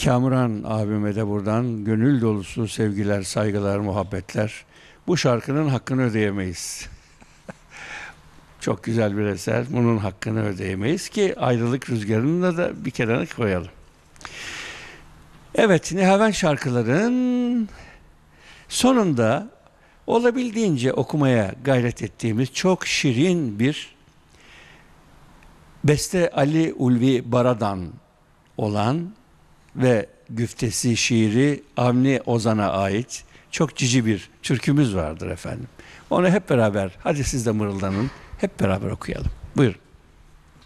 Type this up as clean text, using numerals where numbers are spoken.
Kamuran abime de buradan gönül dolusu sevgiler, saygılar, muhabbetler. Bu şarkının hakkını ödeyemeyiz. Çok güzel bir eser. Bunun hakkını ödeyemeyiz ki ayrılık rüzgarını da bir kenara koyalım. Evet, Nihaven şarkıların sonunda olabildiğince okumaya gayret ettiğimiz çok şirin bir beste Ali Ulvi Baradan olan ve güftesi şiiri Avni Ozan'a ait çok cici bir türkümüz vardır efendim. Onu hep beraber, hadi siz de mırıldanın, hep beraber okuyalım. Buyurun.